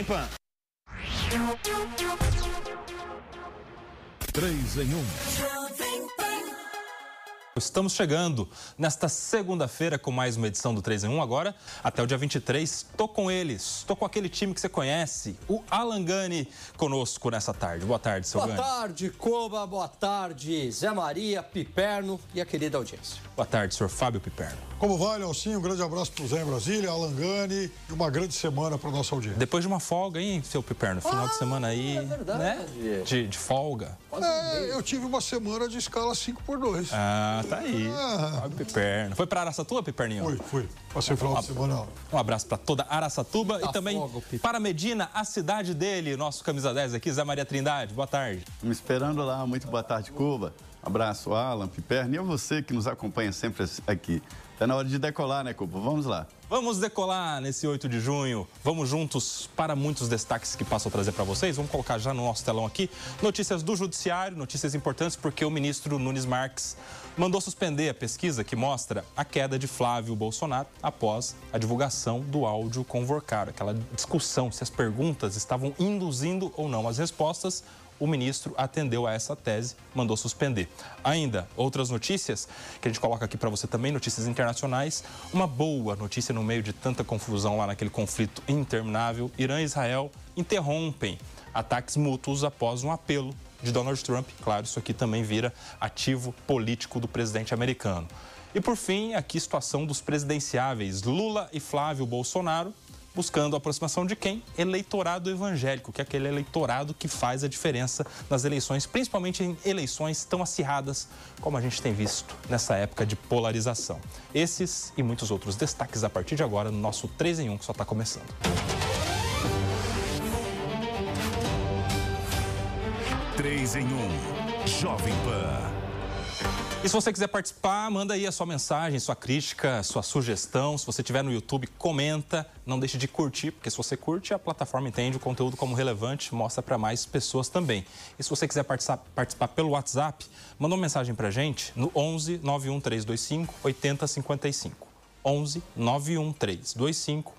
Pan. 3 em 1. Estamos chegando nesta segunda-feira com mais uma edição do 3 em 1. Agora, até o dia 23, estou com eles. Estou com aquele time que você conhece, o Alan Gani, conosco nessa tarde. Boa tarde, seu Gani. Boa tarde, Coba. Boa tarde, Zé Maria, Piperno e a querida audiência. Boa tarde, senhor Fábio Piperno. Como vai, Nelsinho? Um grande abraço para o Zé em Brasília, Alan Gani, e uma grande semana para a nossa audiência. Depois de uma folga, hein, seu Piperno? Final de semana aí, é verdade. né? De folga. Eu tive uma semana de escala 5x2. Ah, tá aí. Fábio Piperno. Foi para Araçatuba, Piperninho? Fui. Passei o final de semana. Um abraço para toda Araçatuba e também fogo, para Medina, a cidade dele, nosso camisa 10 aqui, Zé Maria Trindade. Boa tarde. Me esperando lá. Muito boa tarde, Cuba. Abraço, Alan, Piperno e a você que nos acompanha sempre aqui. Está na hora de decolar, né, Cuba? Vamos lá. Vamos decolar nesse 8 de junho. Vamos juntos para muitos destaques que passo a trazer para vocês. Vamos colocar já no nosso telão aqui notícias do Judiciário, notícias importantes, porque o ministro Nunes Marques mandou suspender a pesquisa que mostra a queda de Flávio Bolsonaro após a divulgação do áudio com Vorcaro. Aquela discussão se as perguntas estavam induzindo ou não as respostas. O ministro atendeu a essa tese, mandou suspender. Ainda, outras notícias que a gente coloca aqui para você também, notícias internacionais. Uma boa notícia no meio de tanta confusão lá naquele conflito interminável. Irã e Israel interrompem ataques mútuos após um apelo de Donald Trump. Claro, isso aqui também vira ativo político do presidente americano. E por fim, aqui a situação dos presidenciáveis Lula e Flávio Bolsonaro, buscando a aproximação de quem? Eleitorado evangélico, que é aquele eleitorado que faz a diferença nas eleições, principalmente em eleições tão acirradas como a gente tem visto nessa época de polarização. Esses e muitos outros destaques a partir de agora no nosso 3 em 1, que só está começando. Três em 1. Jovem Pan. E se você quiser participar, manda aí a sua mensagem, sua crítica, sua sugestão. Se você estiver no YouTube, comenta. Não deixe de curtir, porque se você curte, a plataforma entende o conteúdo como relevante, mostra para mais pessoas também. E se você quiser participar pelo WhatsApp, manda uma mensagem para a gente no 11 91325 8055. 11 91325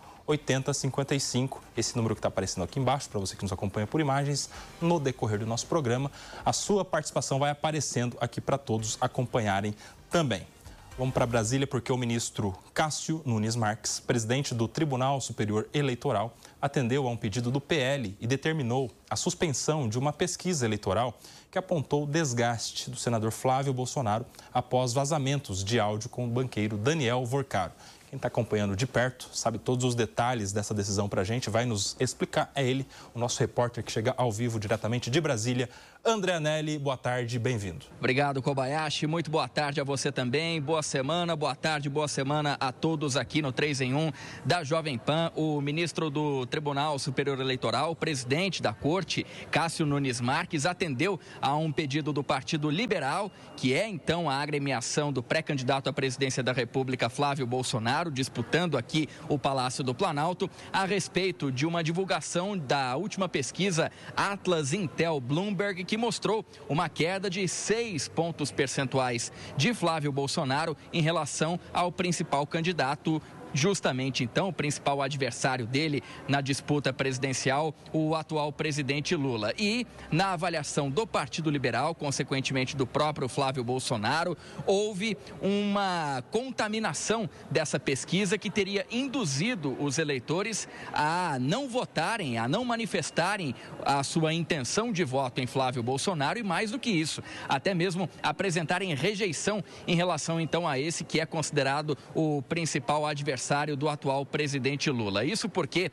8055, esse número que está aparecendo aqui embaixo, para você que nos acompanha por imagens, no decorrer do nosso programa, a sua participação vai aparecendo aqui para todos acompanharem também. Vamos para Brasília porque o ministro Cássio Nunes Marques, presidente do Tribunal Superior Eleitoral, atendeu a um pedido do PL e determinou a suspensão de uma pesquisa eleitoral que apontou o desgaste do senador Flávio Bolsonaro após vazamentos de áudio com o banqueiro Daniel Vorcaro. Quem está acompanhando de perto sabe todos os detalhes dessa decisão para a gente, vai nos explicar. É ele, o nosso repórter que chega ao vivo diretamente de Brasília, André Anelli. Boa tarde, bem-vindo. Obrigado, Kobayashi. Muito boa tarde a você também. Boa semana, boa tarde, boa semana a todos aqui no 3 em 1 da Jovem Pan. O ministro do Tribunal Superior Eleitoral, presidente da Corte, Cássio Nunes Marques, atendeu a um pedido do Partido Liberal, que é então a agremiação do pré-candidato à presidência da República, Flávio Bolsonaro, disputando aqui o Palácio do Planalto, a respeito de uma divulgação da última pesquisa Atlas Intel Bloomberg, que mostrou uma queda de 6 pontos percentuais de Flávio Bolsonaro em relação ao principal candidato, justamente então o principal adversário dele na disputa presidencial, o atual presidente Lula. E na avaliação do Partido Liberal, consequentemente do próprio Flávio Bolsonaro, houve uma contaminação dessa pesquisa que teria induzido os eleitores a não votarem, a não manifestarem a sua intenção de voto em Flávio Bolsonaro e, mais do que isso, até mesmo apresentarem rejeição em relação então a esse que é considerado o principal adversário do atual presidente Lula. Isso porque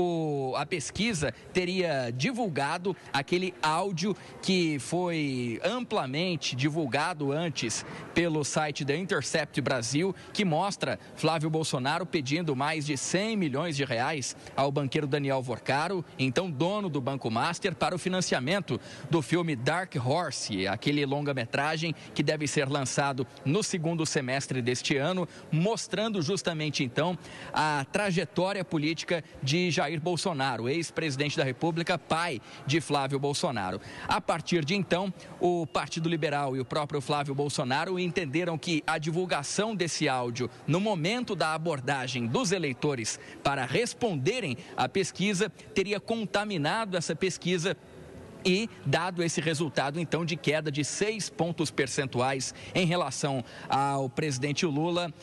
a pesquisa teria divulgado aquele áudio que foi amplamente divulgado antes pelo site The Intercept Brasil, que mostra Flávio Bolsonaro pedindo mais de 100 milhões de reais ao banqueiro Daniel Vorcaro, então dono do Banco Master, para o financiamento do filme Dark Horse, aquele longa-metragem que deve ser lançado no segundo semestre deste ano, mostrando justamente então, a trajetória política de Jair Bolsonaro, ex-presidente da República, pai de Flávio Bolsonaro. A partir de então, o Partido Liberal e o próprio Flávio Bolsonaro entenderam que a divulgação desse áudio no momento da abordagem dos eleitores para responderem à pesquisa teria contaminado essa pesquisa e dado esse resultado, então, de queda de 6 pontos percentuais em relação ao presidente Lula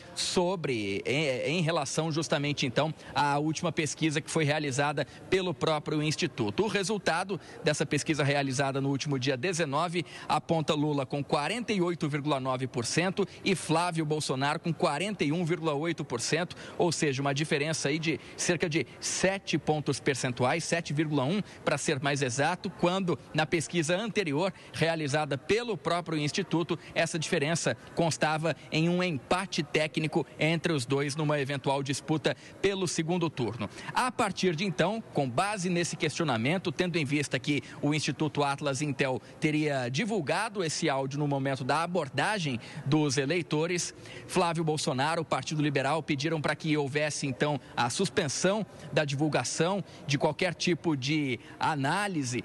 em relação justamente, então, à última pesquisa que foi realizada pelo próprio Instituto. O resultado dessa pesquisa realizada no último dia 19 aponta Lula com 48,9% e Flávio Bolsonaro com 41,8%, ou seja, uma diferença aí de cerca de 7 pontos percentuais, 7,1 para ser mais exato, quando na pesquisa anterior, realizada pelo próprio Instituto, essa diferença constava em um empate técnico entre os dois numa eventual disputa pelo segundo turno. A partir de então, com base nesse questionamento, tendo em vista que o Instituto Atlas Intel teria divulgado esse áudio no momento da abordagem dos eleitores, Flávio Bolsonaro, o Partido Liberal, pediram para que houvesse então a suspensão da divulgação de qualquer tipo de análise,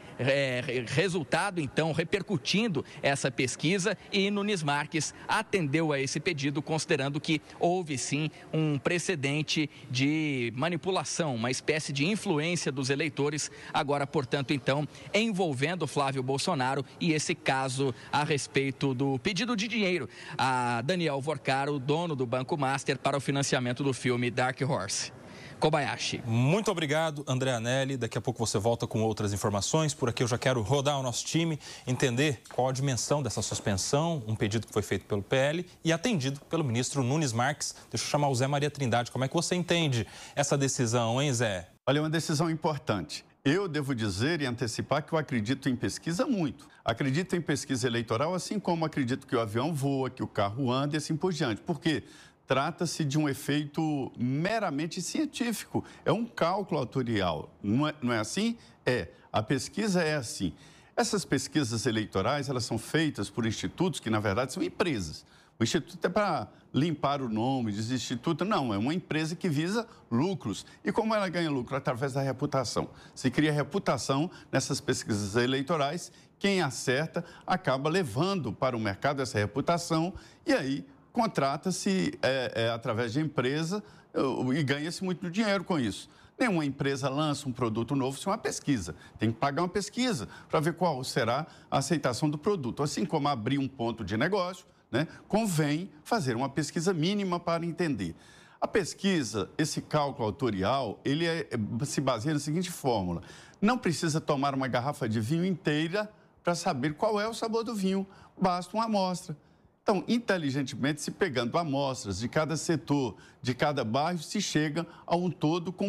resultado, então, repercutindo essa pesquisa, e Nunes Marques atendeu a esse pedido, considerando que houve, sim, um precedente de manipulação, uma espécie de influência dos eleitores, agora, portanto, então, envolvendo Flávio Bolsonaro e esse caso a respeito do pedido de dinheiro a Daniel Vorcaro, dono do Banco Master, para o financiamento do filme Dark Horse. Kobayashi. Muito obrigado, André Anelli. Daqui a pouco você volta com outras informações. Por aqui eu já quero rodar o nosso time, entender qual a dimensão dessa suspensão, um pedido que foi feito pelo PL e atendido pelo ministro Nunes Marques. Deixa eu chamar o Zé Maria Trindade. Como é que você entende essa decisão, hein, Zé? Olha, é uma decisão importante. Eu devo dizer e antecipar que eu acredito em pesquisa muito. Acredito em pesquisa eleitoral, assim como acredito que o avião voa, que o carro anda e assim por diante. Por quê? Trata-se de um efeito meramente científico, é um cálculo autorial, não é assim? É, a pesquisa é assim. Essas pesquisas eleitorais, elas são feitas por institutos que, na verdade, são empresas. O instituto é para limpar o nome, diz instituto, não, é uma empresa que visa lucros. E como ela ganha lucro? Através da reputação. Se cria reputação nessas pesquisas eleitorais, quem acerta acaba levando para o mercado essa reputação e aí contrata-se através de empresa e ganha-se muito dinheiro com isso. Nenhuma empresa lança um produto novo sem uma pesquisa. Tem que pagar uma pesquisa para ver qual será a aceitação do produto. Assim como abrir um ponto de negócio, né, convém fazer uma pesquisa mínima para entender. A pesquisa, esse cálculo autorial, ele se baseia na seguinte fórmula. Não precisa tomar uma garrafa de vinho inteira para saber qual é o sabor do vinho. Basta uma amostra. Então, inteligentemente, se pegando amostras de cada setor, de cada bairro, se chega a um todo com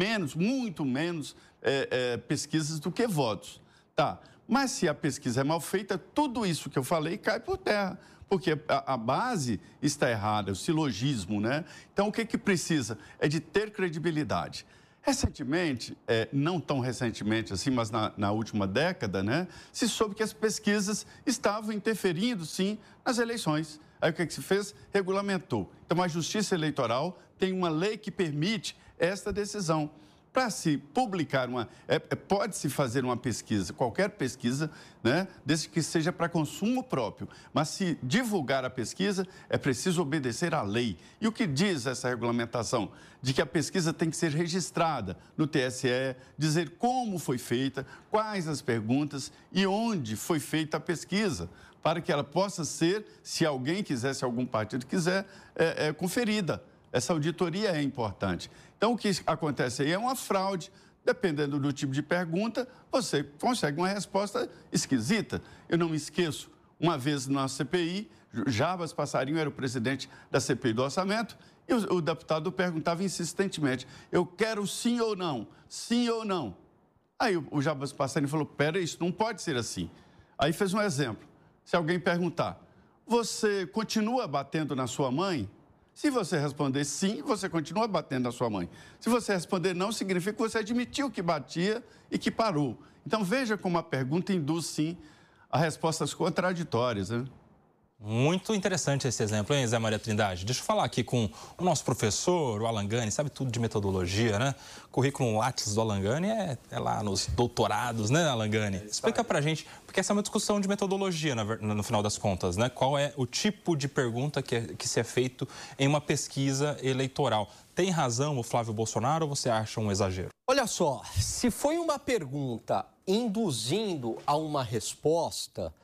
muito menos pesquisas do que votos. Tá, mas se a pesquisa é mal feita, tudo isso que eu falei cai por terra, porque a base está errada, o silogismo, né? Então, o que precisa? É de ter credibilidade. Recentemente, não tão recentemente assim, mas na última década, né, se soube que as pesquisas estavam interferindo, sim, nas eleições. Aí o que se fez? Regulamentou. Então, a Justiça Eleitoral tem uma lei que permite esta decisão. Para se publicar pode-se fazer uma pesquisa, qualquer pesquisa, né, desde que seja para consumo próprio. Mas se divulgar a pesquisa, é preciso obedecer à lei. E o que diz essa regulamentação? De que a pesquisa tem que ser registrada no TSE, dizer como foi feita, quais as perguntas e onde foi feita a pesquisa, para que ela possa ser, se alguém quiser, se algum partido quiser, conferida. Essa auditoria é importante. Então, o que acontece aí é uma fraude. Dependendo do tipo de pergunta, você consegue uma resposta esquisita. Eu não me esqueço, uma vez na CPI, Jarbas Passarinho era o presidente da CPI do orçamento, e o deputado perguntava insistentemente, eu quero sim ou não, sim ou não. Aí o Jarbas Passarinho falou, pera, isso não pode ser assim. Aí fez um exemplo. Se alguém perguntar, você continua batendo na sua mãe? Se você responder sim, você continua batendo na sua mãe. Se você responder não, significa que você admitiu que batia e que parou. Então, veja como a pergunta induz, sim, a respostas contraditórias, né? Muito interessante esse exemplo, hein, Zé Maria Trindade? Deixa eu falar aqui com o nosso professor, o Alan Gani, sabe tudo de metodologia, né? O currículo Lattes do Alan Gani é lá nos doutorados, né, Alan Gani? Explica pra gente, porque essa é uma discussão de metodologia, no final das contas, né? Qual é o tipo de pergunta que se é feito em uma pesquisa eleitoral? Tem razão o Flávio Bolsonaro ou você acha um exagero? Olha só, se foi uma pergunta induzindo a uma resposta...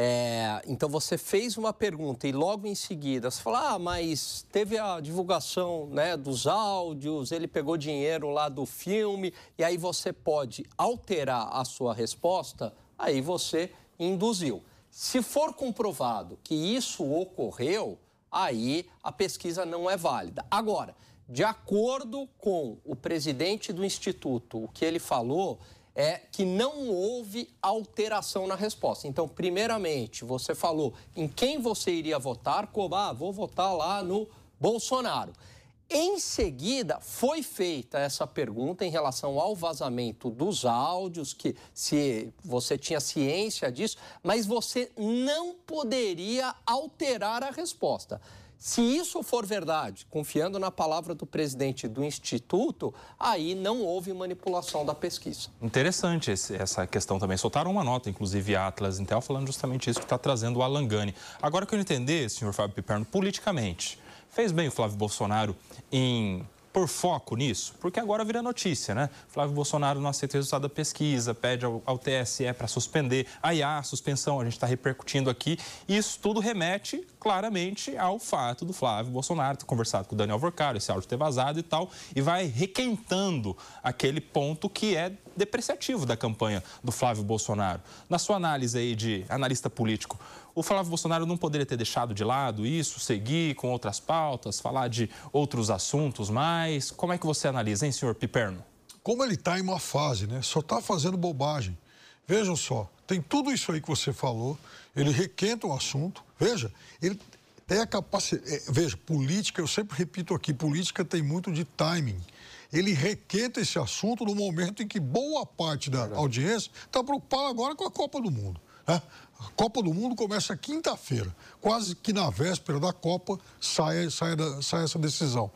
então você fez uma pergunta e logo em seguida você fala, mas teve a divulgação, né, dos áudios, ele pegou dinheiro lá do filme, e aí você pode alterar a sua resposta, aí você induziu. Se for comprovado que isso ocorreu, aí a pesquisa não é válida. Agora, de acordo com o presidente do Instituto, o que ele falou é que não houve alteração na resposta. Então, primeiramente, você falou em quem você iria votar, como, vou votar lá no Bolsonaro. Em seguida, foi feita essa pergunta em relação ao vazamento dos áudios, que se você tinha ciência disso, mas você não poderia alterar a resposta. Se isso for verdade, confiando na palavra do presidente do Instituto, aí não houve manipulação da pesquisa. Interessante essa questão também. Soltaram uma nota, inclusive a Atlas Intel, falando justamente isso que está trazendo o Alan Gani. Agora que eu entender, senhor Fábio Piperno, politicamente, fez bem o Flávio Bolsonaro em pôr foco nisso? Porque agora vira notícia, né? Flávio Bolsonaro não aceita o resultado da pesquisa, pede ao TSE para suspender. Aí há a suspensão, a gente está repercutindo aqui. E isso tudo remete claramente ao fato do Flávio Bolsonaro ter conversado com o Daniel Vorcaro, esse áudio ter vazado e tal, e vai requentando aquele ponto que é depreciativo da campanha do Flávio Bolsonaro. Na sua análise aí de analista político, o Flávio Bolsonaro não poderia ter deixado de lado isso, seguir com outras pautas, falar de outros assuntos mais? Como é que você analisa, hein, senhor Piperno? Como ele está em uma fase, né? Só está fazendo bobagem. Vejam só, tem tudo isso aí que você falou, ele requenta o assunto. Veja, ele tem a capacidade... Veja, política, eu sempre repito aqui, política tem muito de timing. Ele requenta esse assunto no momento em que boa parte da audiência está preocupada agora com a Copa do Mundo. Né? A Copa do Mundo começa quinta-feira, quase que na véspera da Copa sai essa decisão.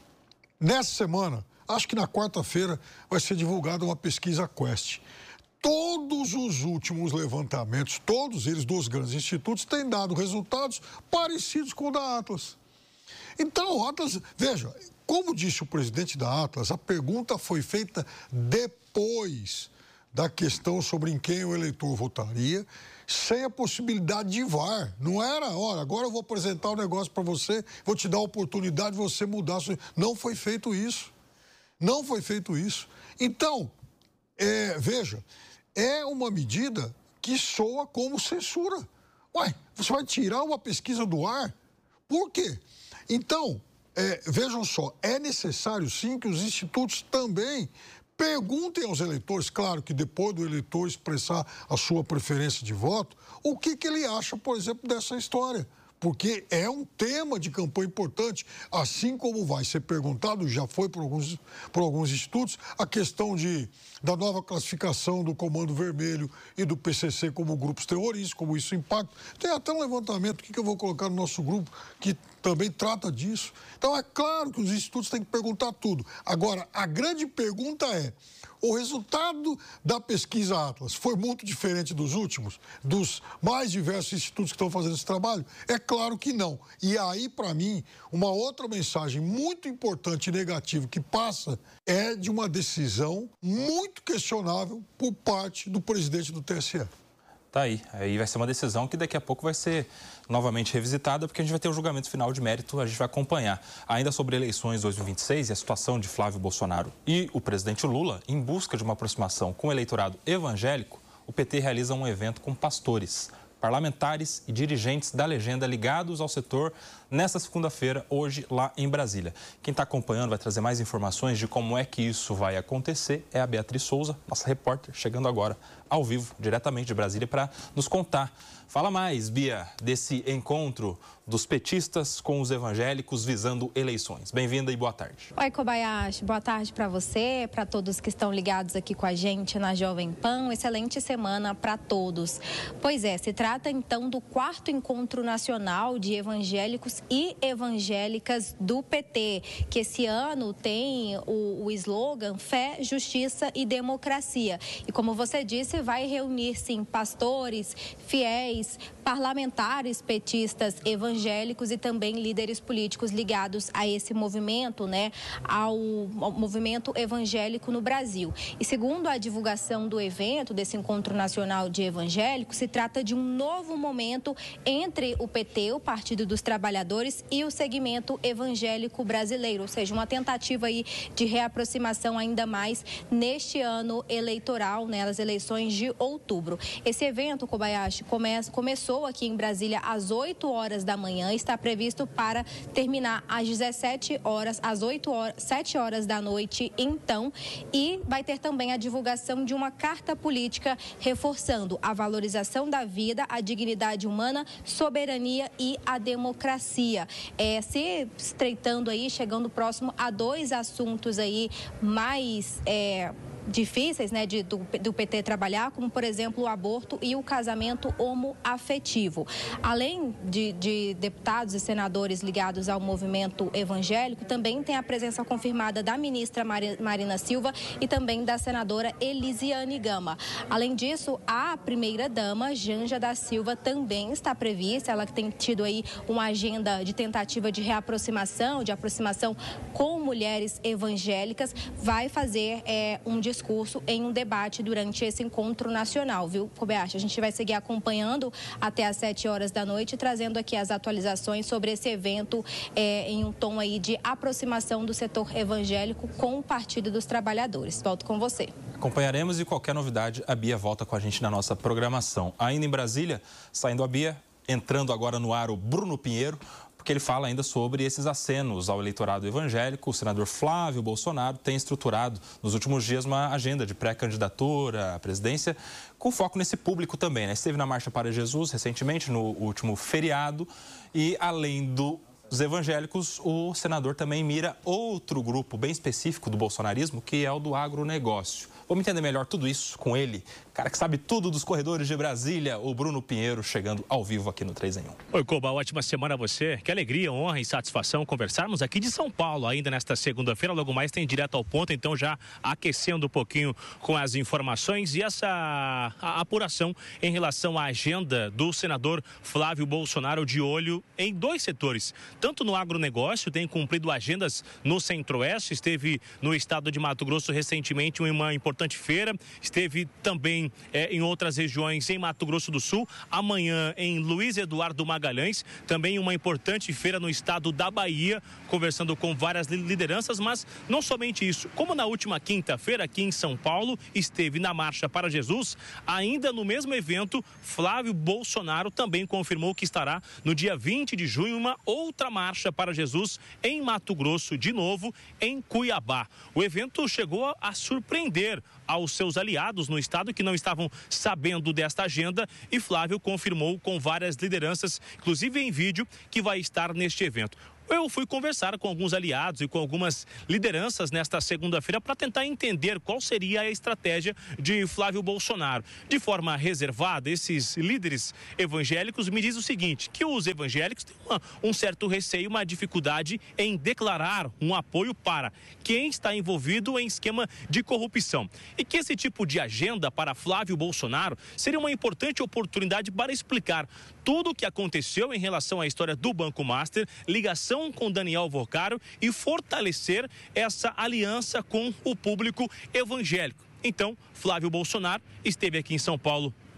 Nessa semana, acho que na quarta-feira, vai ser divulgada uma pesquisa Quest. Todos os últimos levantamentos, todos eles dos grandes institutos, têm dado resultados parecidos com o da Atlas. Então, o Atlas, veja, como disse o presidente da Atlas, a pergunta foi feita depois da questão sobre em quem o eleitor votaria, sem a possibilidade de VAR. Não era, olha, agora eu vou apresentar um negócio para você, vou te dar a oportunidade de você mudar. Não foi feito isso. Não foi feito isso. Então, veja, é uma medida que soa como censura. Ué, você vai tirar uma pesquisa do ar? Por quê? Então, vejam só, é necessário sim que os institutos também perguntem aos eleitores, claro que depois do eleitor expressar a sua preferência de voto, o que ele acha, por exemplo, dessa história. Porque é um tema de campanha importante, assim como vai ser perguntado, já foi por alguns institutos, a questão da nova classificação do Comando Vermelho e do PCC como grupos terroristas, como isso impacta. Tem até um levantamento que eu vou colocar no nosso grupo, que também trata disso. Então, é claro que os institutos têm que perguntar tudo. Agora, a grande pergunta é, o resultado da pesquisa Atlas foi muito diferente dos últimos, dos mais diversos institutos que estão fazendo esse trabalho? É claro que não. E aí, para mim, uma outra mensagem muito importante e negativa que passa é de uma decisão muito questionável por parte do presidente do TSE. Tá aí. Aí vai ser uma decisão que daqui a pouco vai ser novamente revisitada, porque a gente vai ter o julgamento final de mérito, a gente vai acompanhar. Ainda sobre eleições 2026 e a situação de Flávio Bolsonaro e o presidente Lula, em busca de uma aproximação com o eleitorado evangélico, o PT realiza um evento com pastores, parlamentares e dirigentes da legenda ligados ao setor nesta segunda-feira, hoje, lá em Brasília. Quem está acompanhando vai trazer mais informações de como é que isso vai acontecer é a Beatriz Souza, nossa repórter, chegando agora ao vivo, diretamente de Brasília, para nos contar. Fala mais, Bia, desse encontro dos petistas com os evangélicos visando eleições. Bem-vinda e boa tarde. Oi, Kobayashi. Boa tarde para você, para todos que estão ligados aqui com a gente na Jovem Pan. Uma excelente semana para todos. Pois é, se trata então do 4º Encontro Nacional de Evangélicos e Evangélicas do PT, que esse ano tem o slogan Fé, Justiça e Democracia. E como você disse, vai reunir, sim, pastores, fiéis, parlamentares petistas evangélicos e também líderes políticos ligados a esse movimento, ao movimento evangélico no Brasil. E segundo a divulgação do evento, desse Encontro Nacional de Evangélicos, se trata de um novo momento entre o PT, o Partido dos Trabalhadores, e o segmento evangélico brasileiro, ou seja, uma tentativa aí de reaproximação ainda mais neste ano eleitoral, nas eleições de outubro. Esse evento, Kobayashi, começou aqui em Brasília às 8 horas da manhã, está previsto para terminar às 17 horas, às 7 horas da noite, então, e vai ter também a divulgação de uma carta política reforçando a valorização da vida, a dignidade humana, soberania e a democracia. Se estreitando aí, chegando próximo a 2 assuntos aí mais difíceis, do PT trabalhar, como, por exemplo, o aborto e o casamento homoafetivo. Além de deputados e senadores ligados ao movimento evangélico, também tem a presença confirmada da ministra Marina Silva e também da senadora Elisiane Gama. Além disso, a primeira-dama, Janja da Silva, também está prevista, ela que tem tido aí uma agenda de tentativa de reaproximação, de aproximação com mulheres evangélicas, vai fazer um discurso em um debate durante esse encontro nacional, viu, Kobayashi? A gente vai seguir acompanhando até às 7 horas da noite, trazendo aqui as atualizações sobre esse evento em um tom aí de aproximação do setor evangélico com o Partido dos Trabalhadores. Volto com você. Acompanharemos e qualquer novidade, a Bia volta com a gente na nossa programação. Ainda em Brasília, saindo a Bia, entrando agora no ar o Bruno Pinheiro, porque ele fala ainda sobre esses acenos ao eleitorado evangélico. O senador Flávio Bolsonaro tem estruturado nos últimos dias uma agenda de pré-candidatura à presidência com foco nesse público também, Esteve na Marcha para Jesus recentemente, no último feriado, e além dos evangélicos, o senador também mira outro grupo bem específico do bolsonarismo, que é o do agronegócio. Vamos entender melhor tudo isso com ele, cara que sabe tudo dos corredores de Brasília, o Bruno Pinheiro, chegando ao vivo aqui no 3 em 1. Oi, Koba, ótima semana a você. Que alegria, honra e satisfação conversarmos aqui de São Paulo, ainda nesta segunda-feira. Logo mais tem direto ao ponto, então já aquecendo um pouquinho com as informações e essa apuração em relação à agenda do senador Flávio Bolsonaro, de olho em 2 setores. Tanto no agronegócio, tem cumprido agendas no Centro-Oeste, esteve no estado de Mato Grosso recentemente em uma importante feira, esteve também em outras regiões em Mato Grosso do Sul, amanhã em Luiz Eduardo Magalhães, também uma importante feira no estado da Bahia, conversando com várias lideranças, mas não somente isso, como na última quinta-feira aqui em São Paulo, esteve na Marcha para Jesus, ainda no mesmo evento, Flávio Bolsonaro também confirmou que estará no dia 20 de junho uma outra Marcha para Jesus em Mato Grosso, de novo em Cuiabá. O evento chegou a surpreender aos seus aliados no estado que não estavam sabendo desta agenda, e Flávio confirmou com várias lideranças, inclusive em vídeo, que vai estar neste evento. Eu fui conversar com alguns aliados e com algumas lideranças nesta segunda-feira para tentar entender qual seria a estratégia de Flávio Bolsonaro. De forma reservada, esses líderes evangélicos me dizem o seguinte, que os evangélicos têm um certo receio, uma dificuldade em declarar um apoio para quem está envolvido em esquema de corrupção. E que esse tipo de agenda para Flávio Bolsonaro seria uma importante oportunidade para explicar tudo o que aconteceu em relação à história do Banco Master, ligação com Daniel Vocaro e fortalecer essa aliança com o público evangélico. Então, Flávio Bolsonaro esteve aqui em São Paulo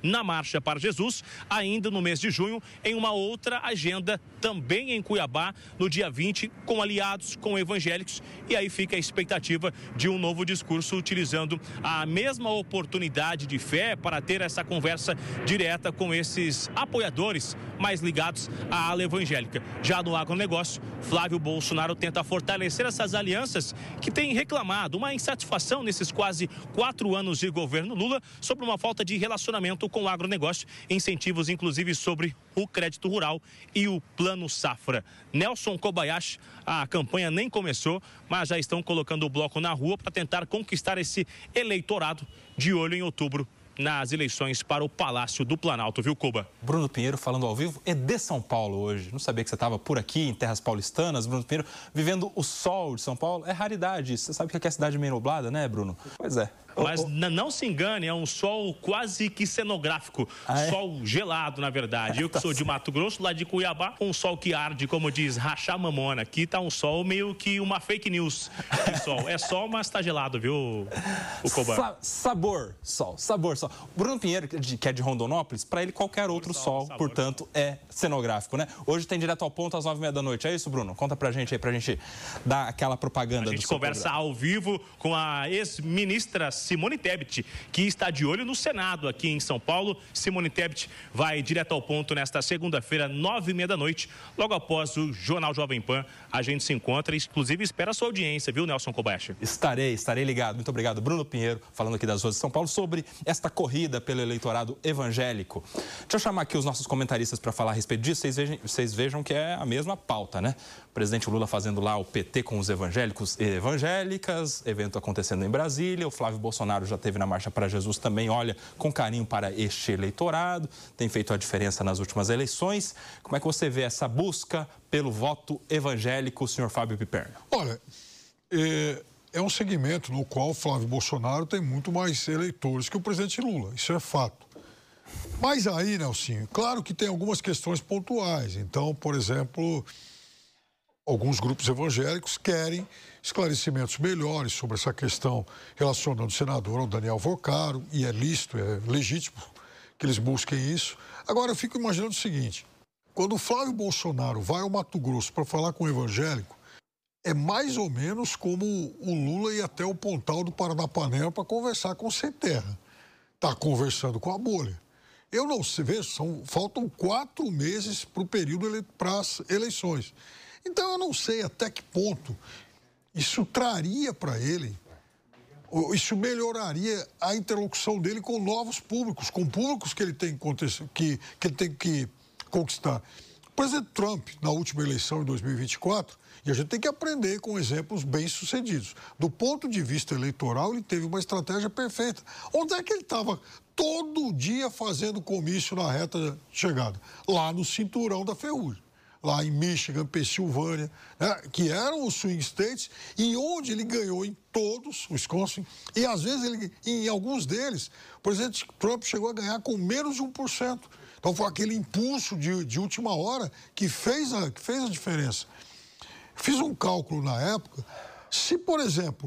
na Marcha para Jesus, ainda no mês de junho, em uma outra agenda, também em Cuiabá, no dia 20, com aliados, com evangélicos. E aí fica a expectativa de um novo discurso, utilizando a mesma oportunidade de fé para ter essa conversa direta com esses apoiadores mais ligados à ala evangélica. Já no agronegócio, Flávio Bolsonaro tenta fortalecer essas alianças que têm reclamado uma insatisfação nesses quase 4 anos de governo Lula sobre uma falta de relacionamento com o agronegócio, incentivos inclusive sobre o crédito rural e o Plano Safra. Nelson Kobayashi, a campanha nem começou, mas já estão colocando o bloco na rua para tentar conquistar esse eleitorado de olho em outubro nas eleições para o Palácio do Planalto, viu, Cuba? Bruno Pinheiro falando ao vivo, é de São Paulo hoje. Não sabia que você estava por aqui, em terras paulistanas. Bruno Pinheiro, vivendo o sol de São Paulo, é raridade. Você sabe que aqui é a cidade meio nublada, né, Bruno? Pois é. Mas não se engane, é um sol quase que cenográfico. Sol gelado, na verdade. Eu que sou de Mato Grosso, lá de Cuiabá, um sol que arde, como diz Rachá Mamona. Aqui tá um sol meio que uma fake news de sol. É sol, mas tá gelado, viu, o Cuba? Sabor, sol. Bruno Pinheiro, que é de Rondonópolis, para ele qualquer outro sol, portanto, é cenográfico, né? Hoje tem Direto ao Ponto às 9h30 da noite. É isso, Bruno? Conta pra gente aí, pra gente dar aquela propaganda. A gente conversa ao vivo com a ex-ministra Simone Tebet, que está de olho no Senado aqui em São Paulo. Simone Tebet vai direto ao ponto nesta segunda-feira, 9h30 da noite, logo após o Jornal Jovem Pan. A gente se encontra e, inclusive, espera a sua audiência, viu, Nelson Kobayashi? Estarei ligado. Muito obrigado, Bruno Pinheiro, falando aqui das ruas de São Paulo sobre esta corrida pelo eleitorado evangélico. Deixa eu chamar aqui os nossos comentaristas para falar a respeito disso. Vocês vejam que é a mesma pauta, né? O presidente Lula fazendo lá o PT com os evangélicos e evangélicas, evento acontecendo em Brasília. O Flávio Bolsonaro já esteve na Marcha para Jesus, também olha com carinho para este eleitorado, tem feito a diferença nas últimas eleições. Como é que você vê essa busca pelo voto evangélico, senhor Fábio Piperno? Olha, é um segmento no qual o Flávio Bolsonaro tem muito mais eleitores que o presidente Lula, isso é fato. Mas aí, Nelsinho, claro que tem algumas questões pontuais. Então, por exemplo, alguns grupos evangélicos querem esclarecimentos melhores sobre essa questão relacionando o senador ao Daniel Vocaro, e é lícito, é legítimo que eles busquem isso. Agora, eu fico imaginando o seguinte, quando o Flávio Bolsonaro vai ao Mato Grosso para falar com o evangélico, é mais ou menos como o Lula ir até o Pontal do Paranapanema para conversar com o Sem Terra. Está conversando com a bolha. Eu não sei, veja, faltam 4 meses para o período para as eleições. Então, eu não sei até que ponto isso traria para ele, isso melhoraria a interlocução dele com novos públicos, com públicos que ele tem que conquistar. O presidente Trump, na última eleição em 2024, e a gente tem que aprender com exemplos bem-sucedidos. Do ponto de vista eleitoral, ele teve uma estratégia perfeita. Onde é que ele estava todo dia fazendo comício na reta de chegada? Lá no cinturão da ferrugem. Lá em Michigan, Pensilvânia, né, que eram os swing states, e onde ele ganhou em todos, Wisconsin, e às vezes, em alguns deles, o presidente Trump chegou a ganhar com menos de 1%. Então, foi aquele impulso de última hora que fez a diferença. Fiz um cálculo na época, se, por exemplo,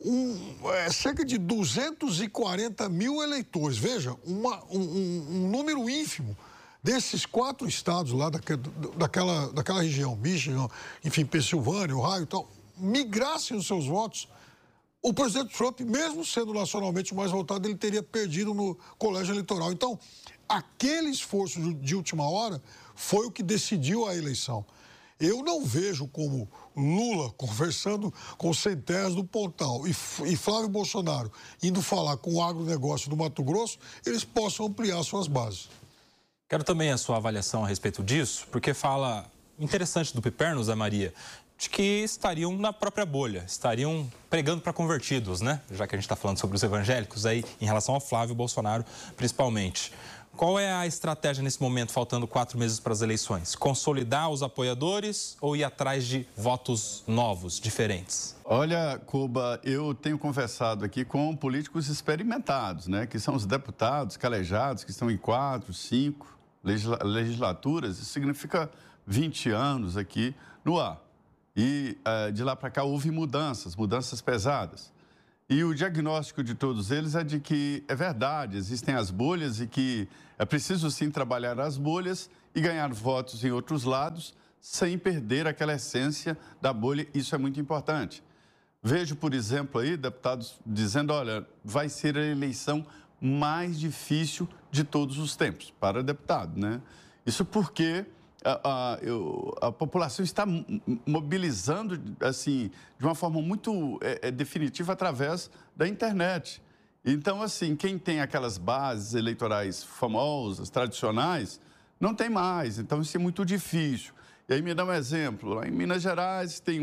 cerca de 240 mil eleitores, veja, um número ínfimo, desses 4 estados lá daquela região, Michigan, enfim, Pensilvânia, Ohio e tal, migrassem os seus votos, o presidente Trump, mesmo sendo nacionalmente mais votado, ele teria perdido no colégio eleitoral. Então, aquele esforço de última hora foi o que decidiu a eleição. Eu não vejo como Lula conversando com Sem Terras do Pontal e Flávio Bolsonaro indo falar com o agronegócio do Mato Grosso, eles possam ampliar suas bases. Quero também a sua avaliação a respeito disso, porque fala, interessante do Piperno, Zé Maria, de que estariam na própria bolha, estariam pregando para convertidos, né? Já que a gente está falando sobre os evangélicos aí, em relação ao Flávio Bolsonaro, principalmente. Qual é a estratégia nesse momento, faltando 4 meses para as eleições? Consolidar os apoiadores ou ir atrás de votos novos, diferentes? Olha, Cuba, eu tenho conversado aqui com políticos experimentados, né? Que são os deputados calejados, que estão em 4, 5 legislaturas. Isso significa 20 anos aqui no ar. E de lá para cá houve mudanças pesadas. E o diagnóstico de todos eles é de que é verdade, existem as bolhas e que é preciso sim trabalhar as bolhas e ganhar votos em outros lados sem perder aquela essência da bolha. Isso é muito importante. Vejo, por exemplo, aí deputados dizendo, olha, vai ser a eleição mais difícil de todos os tempos para deputado, né? Isso porque a população está mobilizando, assim, de uma forma muito definitiva através da internet. Então, assim, quem tem aquelas bases eleitorais famosas, tradicionais, não tem mais. Então, isso é muito difícil. E aí me dá um exemplo. Lá em Minas Gerais tem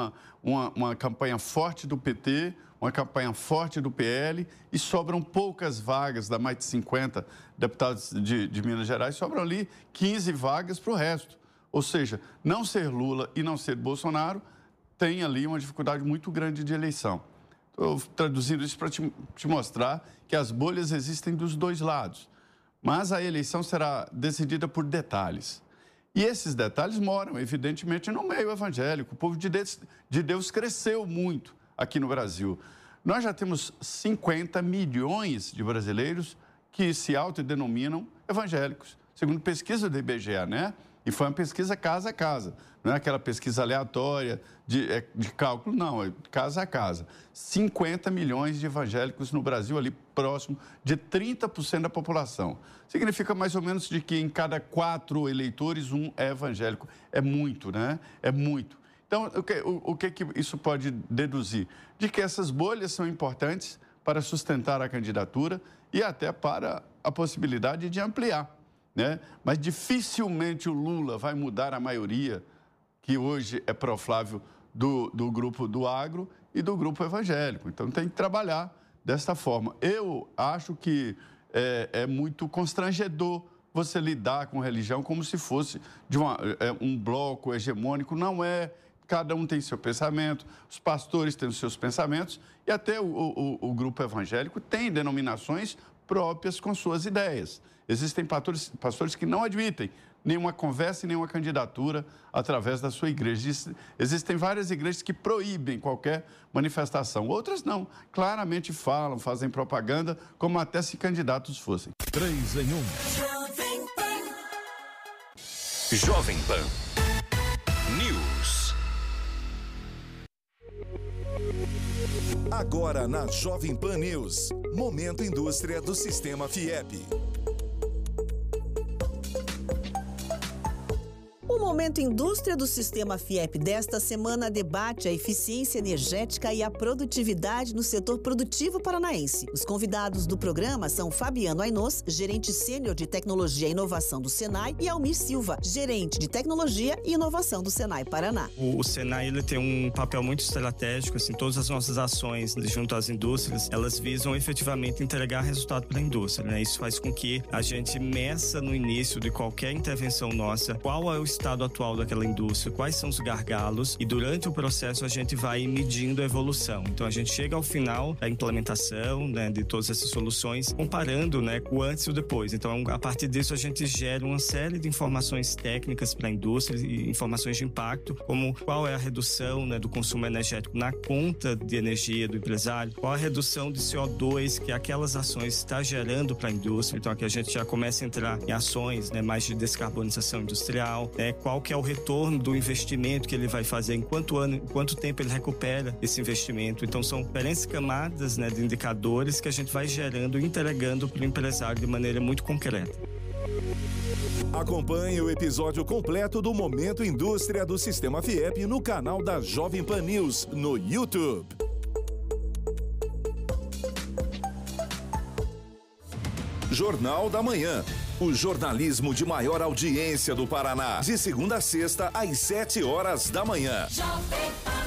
uma campanha forte do PT, uma campanha forte do PL e sobram poucas vagas, da mais de 50 deputados de Minas Gerais, sobram ali 15 vagas para o resto. Ou seja, não ser Lula e não ser Bolsonaro tem ali uma dificuldade muito grande de eleição. Estou traduzindo isso para te mostrar que as bolhas existem dos dois lados, mas a eleição será decidida por detalhes. E esses detalhes moram, evidentemente, no meio evangélico. O povo de Deus cresceu muito aqui no Brasil. Nós já temos 50 milhões de brasileiros que se autodenominam evangélicos, segundo pesquisa do IBGE, né? E foi uma pesquisa casa a casa, não é aquela pesquisa aleatória de cálculo, não, é casa a casa. 50 milhões de evangélicos no Brasil, ali próximo de 30% da população. Significa mais ou menos de que em cada 4 eleitores, um é evangélico. É muito, né? É muito. Então, o que isso pode deduzir? De que essas bolhas são importantes para sustentar a candidatura e até para a possibilidade de ampliar, né? Mas dificilmente o Lula vai mudar a maioria, que hoje é Flávio, do grupo do agro e do grupo evangélico. Então, tem que trabalhar desta forma. Eu acho que é muito constrangedor você lidar com religião como se fosse de um bloco hegemônico. Não é. Cada um tem seu pensamento, os pastores têm os seus pensamentos e até o grupo evangélico tem denominações próprias com suas ideias. Existem pastores que não admitem nenhuma conversa e nenhuma candidatura através da sua igreja. Existem várias igrejas que proíbem qualquer manifestação. Outras não. Claramente falam, fazem propaganda, como até se candidatos fossem. 3 em 1. Jovem Pan News. Agora na Jovem Pan News, Momento Indústria do Sistema FIEP. O Momento Indústria do Sistema FIEP desta semana debate a eficiência energética e a produtividade no setor produtivo paranaense. Os convidados do programa são Fabiano Ainós, gerente sênior de Tecnologia e Inovação do Senai, e Almir Silva, gerente de Tecnologia e Inovação do Senai Paraná. O Senai ele tem um papel muito estratégico, assim, todas as nossas ações junto às indústrias, elas visam efetivamente entregar resultado para a indústria, né? Isso faz com que a gente meça no início de qualquer intervenção nossa qual é o estado atual daquela indústria, quais são os gargalos, e durante o processo a gente vai medindo a evolução. Então a gente chega ao final da implementação, né, de todas essas soluções, comparando, né, o antes e o depois. Então a partir disso a gente gera uma série de informações técnicas para a indústria e informações de impacto, como qual é a redução, né, do consumo energético na conta de energia do empresário, qual a redução de CO2 que aquelas ações está gerando para a indústria. Então aqui a gente já começa a entrar em ações, né, mais de descarbonização industrial, né, qual que é o retorno do investimento que ele vai fazer, em quanto tempo ele recupera esse investimento. Então são diferentes camadas, né, de indicadores que a gente vai gerando e entregando para o empresário de maneira muito concreta. Acompanhe o episódio completo do Momento Indústria do Sistema FIEP no canal da Jovem Pan News no YouTube. Jornal da Manhã. O jornalismo de maior audiência do Paraná. De segunda a sexta, às 7 horas da manhã.